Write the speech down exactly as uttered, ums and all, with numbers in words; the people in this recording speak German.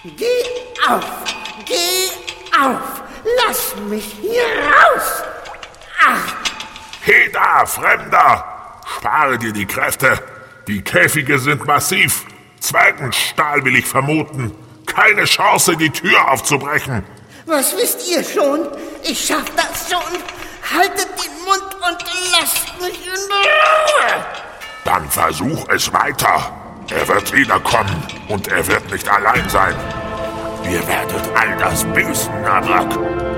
Geh auf! Geh auf! Lass mich hier raus! Ach! Heda, Fremder! Spare dir die Kräfte! Die Käfige sind massiv! Zwergenstahl will ich vermuten! Keine Chance, die Tür aufzubrechen! Was wisst ihr schon? Ich schaff das schon! Haltet den Mund und lasst mich in Ruhe! Dann versuch es weiter! Er wird wiederkommen und er wird nicht allein sein! Ihr werdet all das büßen, Nabrak!